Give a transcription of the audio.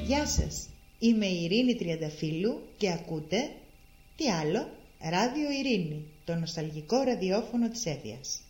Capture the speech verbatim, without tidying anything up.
Γεια σας, είμαι η Ειρήνη Τριανταφύλλου και ακούτε, τι άλλο, Ράδιο Ειρήνη, το νοσταλγικό ραδιόφωνο της Έφειας.